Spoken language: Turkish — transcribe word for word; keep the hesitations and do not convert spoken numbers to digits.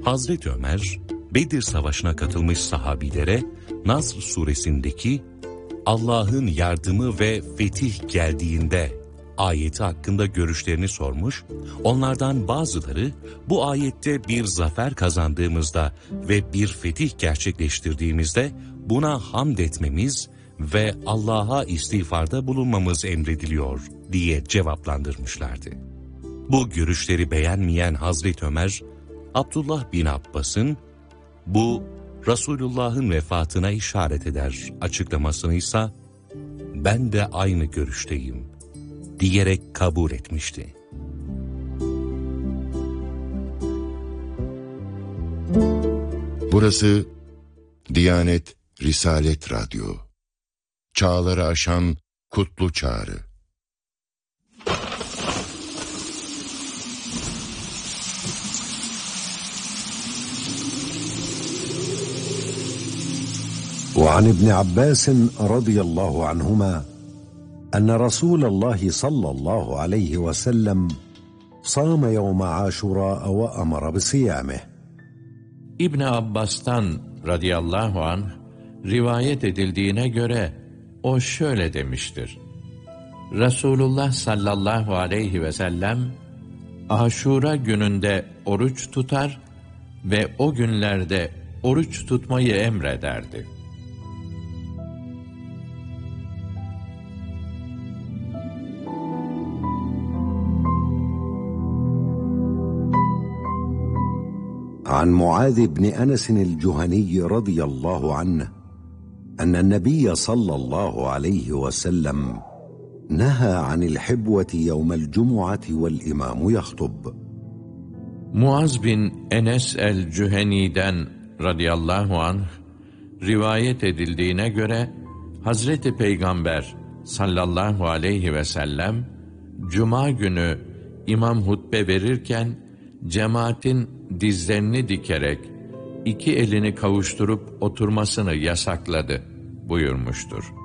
Hazreti Ömer, Bedir Savaşı'na katılmış sahabilere Nasr suresindeki Allah'ın yardımı ve fetih geldiğinde ayeti hakkında görüşlerini sormuş, onlardan bazıları bu ayette bir zafer kazandığımızda ve bir fetih gerçekleştirdiğimizde buna hamd etmemiz ve Allah'a istiğfarda bulunmamız emrediliyor diye cevaplandırmışlardı. Bu görüşleri beğenmeyen Hazreti Ömer, Abdullah bin Abbas'ın bu Resulullah'ın vefatına işaret eder açıklamasını ise ben de aynı görüşteyim diyerek kabul etmişti. Burası Diyanet Risalet Radyo. Çağları aşan kutlu çağrı. وعن ابن عباس رضي الله عنهما أن رسول الله صلى الله عليه وسلم صام يوم عاشوراء وأمر بصيامه. İbn Abbas'tan radıyallahu anh rivayet edildiğine göre o şöyle demiştir: Resulullah sallallahu aleyhi ve sellem Aşura gününde oruç tutar ve o günlerde oruç tutmayı emrederdi. عن معاذ بن أنس الجهني رضي الله عنه أن النبي صلى الله عليه وسلم نهى عن الحبوة يوم الجمعة والإمام يخطب. Muaz bin Enes el-Cüheni'den radıyallahu anh rivayet edildiğine göre Hazreti Peygamber sallallahu aleyhi ve sellem Cuma günü imam hutbe verirken cemaatin dizlerini dikerek iki elini kavuşturup oturmasını yasakladı buyurmuştur.